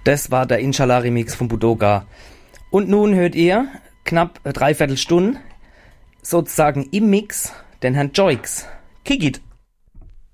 Das war der Inshallah-Remix von Budoga. Und nun hört ihr knapp 3/4 Stunde sozusagen im Mix den Herrn Joix. Kick it!